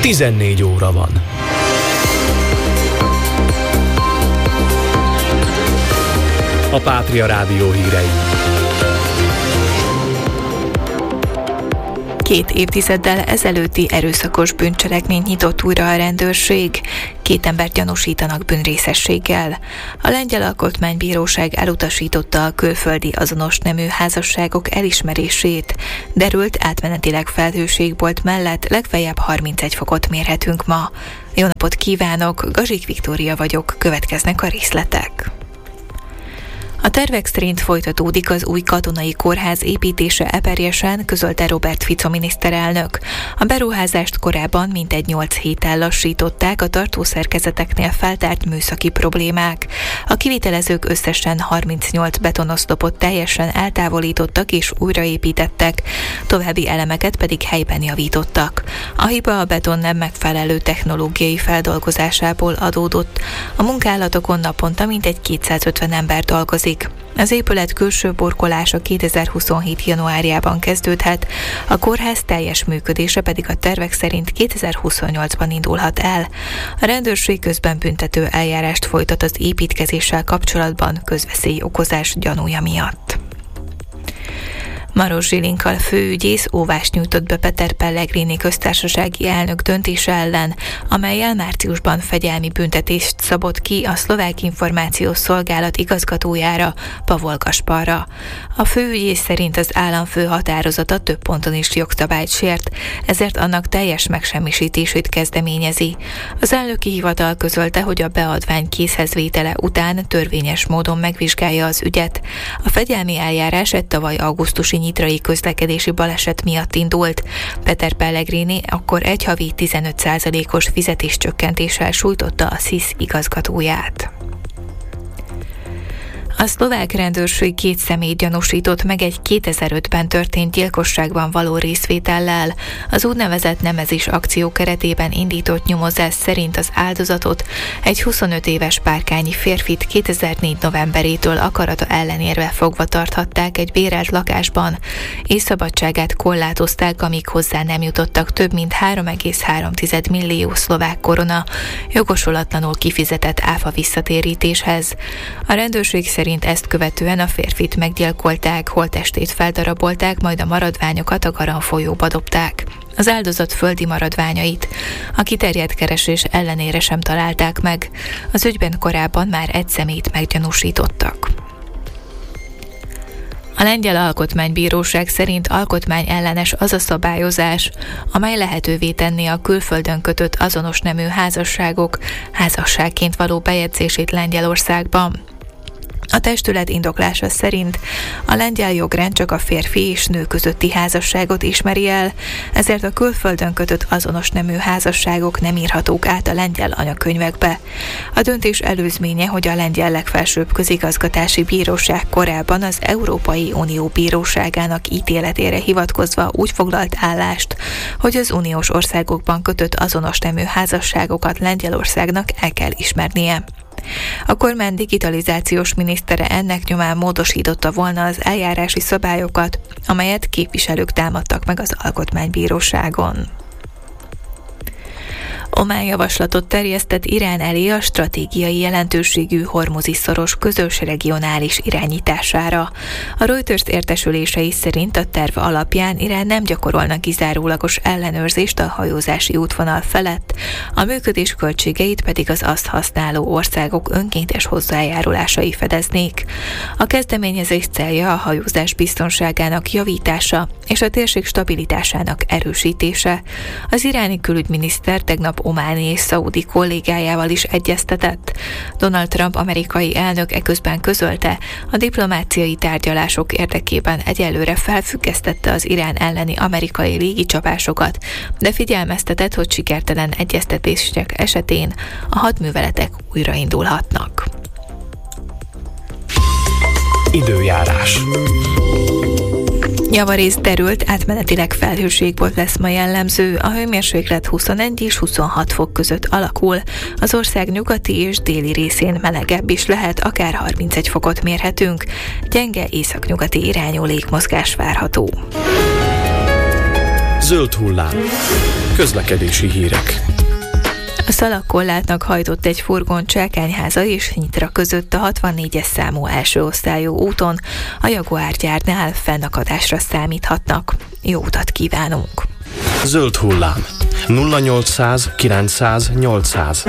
14 óra van. A Pátria Rádió hírei. 2 évtizeddel ezelőtti erőszakos bűncselekményt nyitott újra a rendőrség. 2 embert gyanúsítanak bűnrészességgel. A Lengyel Alkotmánybíróság elutasította a külföldi azonos nemű házasságok elismerését. Derült, átmenetileg felhőségbolt mellett legfeljebb 31 fokot mérhetünk ma. Jó napot kívánok, Gazsik Viktória vagyok, következnek a részletek. A tervek szerint folytatódik az új katonai kórház építése Eperjesen, közölte Robert Fico miniszterelnök. A beruházást korábban mintegy 8 héttel lassították a tartószerkezeteknél feltárt műszaki problémák. A kivitelezők összesen 38 betonoszlopot teljesen eltávolítottak és újraépítettek, további elemeket pedig helyben javítottak. A hiba a beton nem megfelelő technológiai feldolgozásából adódott. A munkálatokon naponta mintegy 250 ember dolgozik. Az épület külső burkolása 2027. januárjában kezdődhet, a kórház teljes működése pedig a tervek szerint 2028-ban indulhat el. A rendőrség közben büntető eljárást folytat az építkezéssel kapcsolatban közveszélyokozás gyanúja miatt. Maros Zsilinka főügyész óvást nyújtott be Peter Pellegrini köztársasági elnök döntése ellen, amellyel márciusban fegyelmi büntetést szabott ki a Szlovák Információs Szolgálat igazgatójára, Pavol Gasparra. A főügyész szerint az államfő határozata több ponton is jogszabályt sért, ezért annak teljes megsemmisítését kezdeményezi. Az elnöki hivatal közölte, hogy a beadvány készhezvétele után törvényes módon megvizsgálja az ügyet. A fegyelmi eljárás egy tavaly augusztusi nyitrai közlekedési baleset miatt indult. Peter Pellegrini akkor egy havi 15%-os fizetéscsökkentéssel sújtotta a SZISZ igazgatóját. A szlovák rendőrség 2 személyt gyanúsított meg egy 2005-ben történt gyilkosságban való részvétellel. Az úgynevezett Nemezis akció keretében indított nyomozás szerint az áldozatot, egy 25 éves párkányi férfit 2004 novemberétől akarata ellenérve fogva tarthatták egy bérelt lakásban, és szabadságát korlátozták, amíg hozzá nem jutottak több mint 3,3 millió szlovák korona jogosulatlanul kifizetett áfa visszatérítéshez. A rendőrség szerint ezt követően a férfit meggyilkolták, holttestét feldarabolták, majd a maradványokat a Garan folyóba dobták. Az áldozat földi maradványait a kiterjedt keresés ellenére sem találták meg. Az ügyben korábban már egy személyt meggyanúsítottak. A Lengyel Alkotmánybíróság szerint alkotmányellenes az a szabályozás, amely lehetővé tenné a külföldön kötött azonos nemű házasságok házasságként való bejegyzését Lengyelországban. A testület indoklása szerint a lengyel jogrend csak a férfi és nő közötti házasságot ismeri el, ezért a külföldön kötött azonos nemű házasságok nem írhatók át a lengyel anyakönyvekbe. A döntés előzménye, hogy a lengyel legfelsőbb közigazgatási bíróság korábban az Európai Unió bíróságának ítéletére hivatkozva úgy foglalt állást, hogy az uniós országokban kötött azonos nemű házasságokat Lengyelországnak el kell ismernie. A kormány digitalizációs minisztere ennek nyomán módosította volna az eljárási szabályokat, amelyet képviselők támadtak meg az Alkotmánybíróságon. Omán javaslatot terjesztett Irán elé a stratégiai jelentőségű Hormuzi-szoros közös regionális irányítására. A Reuters értesülései szerint a terv alapján Irán nem gyakorolna kizárólagos ellenőrzést a hajózási útvonal felett, a működés költségeit pedig az azt használó országok önkéntes hozzájárulásai fedeznék. A kezdeményezés célja a hajózás biztonságának javítása és a térség stabilitásának erősítése. Az iráni külügyminiszter tegnap ománi és szaudi kollégájával is egyeztetett. Donald Trump amerikai elnök eközben közölte, a diplomáciai tárgyalások érdekében egyelőre felfüggesztette az Irán elleni amerikai légicsapásokat, de figyelmeztetett, hogy sikertelen egyeztetések esetén a hadműveletek újraindulhatnak. Időjárás. Javarész derült, átmenetileg felhőségbolt lesz ma jellemző, a hőmérséklet 21 és 26 fok között alakul, az ország nyugati és déli részén melegebb is lehet, akár 31 fokot mérhetünk, gyenge északnyugati irányú légmozgás várható. Zöld hullám. Közlekedési hírek. A Szalagkorlátnak hajtott egy furgon Cselkányháza és Nyitra között a 64-es számú első osztályú úton. A Jaguar gyárnál fennakadásra számíthatnak. Jó utat kívánunk! Zöld hullám. 0800 900 800.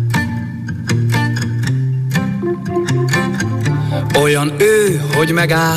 Olyan ő, hogy megáll